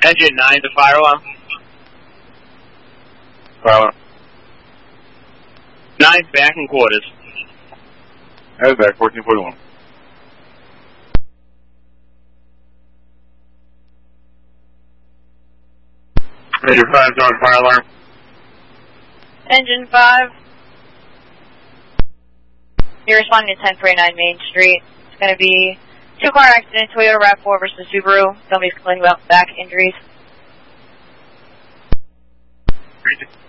Engine 9 to fire alarm. Fire alarm. 9's back in quarters. I was back, 1441. Major 5's on fire alarm. Engine 5. You're responding to 1049 Main Street. It's going to be 2-car accident, Toyota RAV4 versus Subaru. Somebody's complaining about back injuries.